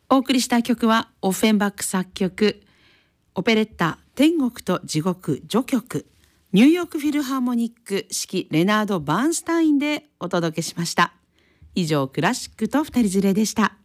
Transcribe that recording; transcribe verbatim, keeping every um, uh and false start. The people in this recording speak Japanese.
お送りした曲はオフェンバック作曲、オペレッタ天国と地獄序曲、ニューヨークフィルハーモニック指揮レナード・バーンスタインでお届けしました。以上、クラシックと二人連れでした。